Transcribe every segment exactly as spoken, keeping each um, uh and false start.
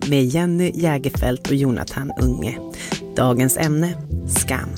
med Jenny Jägerfelt och Jonathan Unge. Dagens ämne, skam.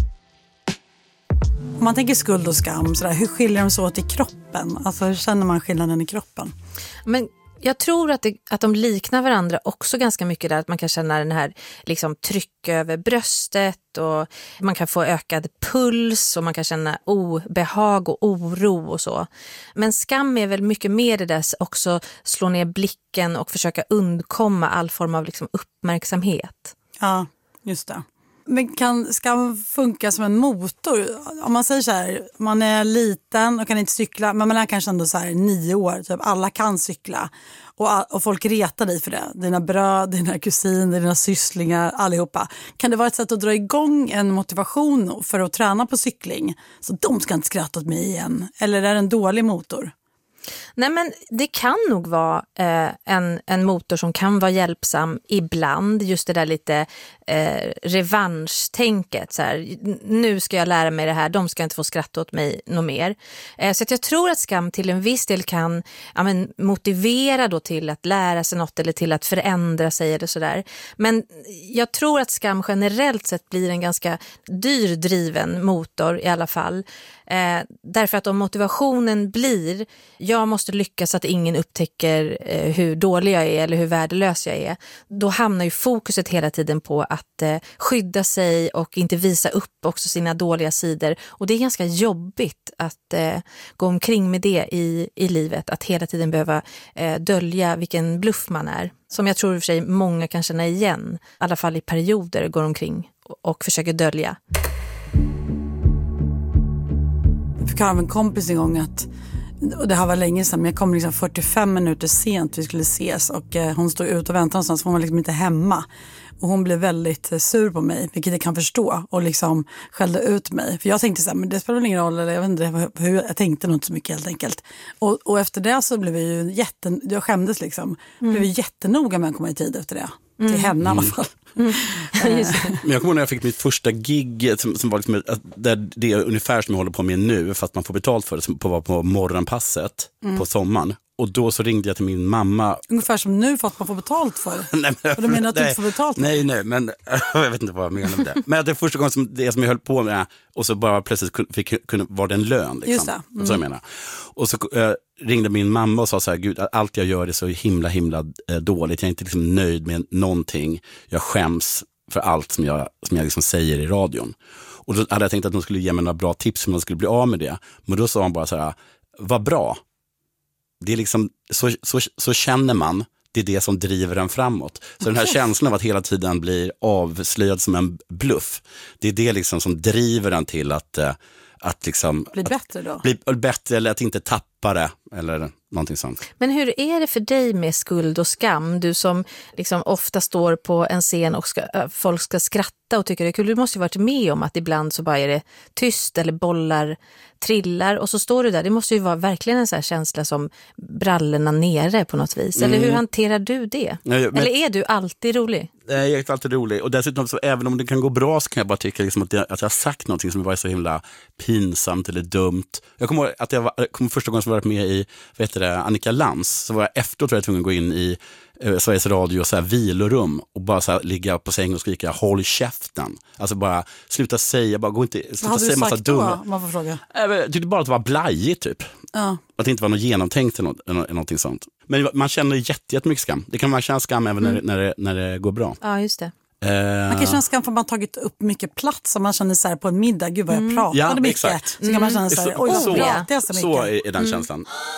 Om man tänker skuld och skam, så där, hur skiljer de sig åt i kroppen? Alltså hur känner man skillnaden i kroppen? Men jag tror att, det, att de liknar varandra också ganska mycket där. Att man kan känna den här liksom, tryck över bröstet och man kan få ökad puls och man kan känna obehag och oro och så. Men skam är väl mycket mer det där också slå ner blicken och försöka undkomma all form av liksom, uppmärksamhet. Ja, just det. Men kan skam funka som en motor? Om man säger så här, man är liten och kan inte cykla, men man är kanske ändå så här nio år, typ alla kan cykla. Och, och folk retar dig för det. Dina bröd, dina kusiner, dina sysslingar, allihopa. Kan det vara ett sätt att dra igång en motivation för att träna på cykling? Så de ska inte skratta åt mig igen. Eller är det en dålig motor? Nej, men det kan nog vara eh, en, en motor som kan vara hjälpsam ibland. Just det där lite eh, revanschtänket. Så här, nu ska jag lära mig det här, de ska inte få skratta åt mig något mer. Eh, så att jag tror att skam till en viss del kan ja, men, motivera då till att lära sig något eller till att förändra sig eller sådär. Men jag tror att skam generellt sett blir en ganska dyr driven motor i alla fall. Eh, därför att om motivationen blir jag måste lyckas så att ingen upptäcker eh, hur dålig jag är eller hur värdelös jag är, då hamnar ju fokuset hela tiden på att eh, skydda sig och inte visa upp också sina dåliga sidor, och det är ganska jobbigt att eh, gå omkring med det i, i livet, att hela tiden behöva eh, dölja vilken bluff man är, som jag tror i och för sig många kan känna igen, i alla fall i perioder går omkring och, och försöker dölja. Jag fick av en kompis en gång att, och det här var länge sedan, men jag kom liksom fyrtiofem minuter sent, vi skulle ses, och eh, hon stod ut och väntade någonstans, för hon var liksom inte hemma. Och hon blev väldigt eh, sur på mig, vilket jag kan förstå, och liksom skällde ut mig. För jag tänkte så här, men det spelar väl ingen roll, eller jag vet inte hur, jag tänkte nog inte så mycket helt enkelt. Och, och efter det så blev jag ju jätte, jag skämdes liksom, mm. blev jättenoga med att komma i tid efter det. Mm. Till henne i alla fall. Mm. Men jag kommer ihåg när jag fick mitt första gig som, som var liksom, där det är ungefär som jag håller på med nu, fast man får betalt för det, som på, på morgonpasset mm. på sommaren. Och då så ringde jag till min mamma. Ungefär som nu, fast man får betalt för det. Nej, men, och du menar att nej, du inte får betalt för det? Nej, nej, men jag vet inte vad jag menar med det. Men det är första gången som det som jag höll på med, och så bara plötsligt fick, kunde, var det en lön. Liksom. Just det. Mm. Så jag menar. Och så äh, ringde min mamma och sa så här, gud, allt jag gör är så himla, himla äh, dåligt. Jag är inte liksom nöjd med någonting. Jag skäms för allt som jag, som jag liksom säger i radion. Och då hade jag tänkt att de skulle ge mig några bra tips hur man skulle bli av med det. Men då sa hon bara så här, vad bra. Det är liksom, så, så, så känner man, det är det som driver en framåt. Så den här känslan av att hela tiden bli avslöjad som en bluff, det är det liksom som driver en till att, att liksom... Bli bättre då? Bli bättre, eller att inte tappa det, eller någonting sånt. Men hur är det för dig med skuld och skam? Du som liksom ofta står på en scen och ska, folk ska skratta och tycker det är kul. Du måste ju varit med om att ibland så bara är det tyst eller bollar trillar och så står du där. Det måste ju vara verkligen en sån här känsla som brallorna nere på något vis. Eller hur mm. hanterar du det? Nej, men, eller är du alltid rolig? Nej, jag är alltid rolig. Och dessutom så även om det kan gå bra så kan jag bara tycka liksom att, jag, att jag har sagt någonting som var så himla pinsamt eller dumt. Jag kommer ihåg att jag var, kom första gången som jag varit med i vet du det, Annika Lantz, så var jag efteråt tror jag tvungen att gå in i eh, Sveriges Radio och så här vilorum och bara så här, ligga på säng och skrika håll käften. Alltså bara sluta säga, bara gå inte, sluta säga massa dumma. Man får fråga. Jag tyckte bara att det var blajigt typ. Ja. Att det inte var något genomtänkt eller något, eller någonting sånt. Men man känner jätte, jättemycket skam. Det kan man känna skam även mm. när, när, det, när det går bra. Ja, just det. Man kan känna skam för att man har tagit upp mycket plats, och man känner så här på en middag, gud vad jag pratade ja, mycket. exakt. Så kan man känna så här, oj vad så, pratar jag så mycket. Så är den känslan.